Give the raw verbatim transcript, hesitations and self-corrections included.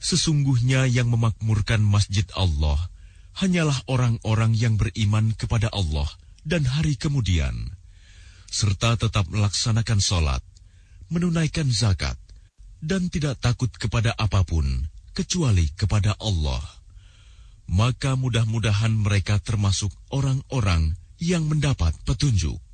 Sesungguhnya yang memakmurkan masjid Allah hanyalah orang-orang yang beriman kepada Allah dan hari kemudian, serta tetap melaksanakan sholat, menunaikan zakat, dan tidak takut kepada apapun kecuali kepada Allah. Maka mudah-mudahan mereka termasuk orang-orang yang mendapat petunjuk.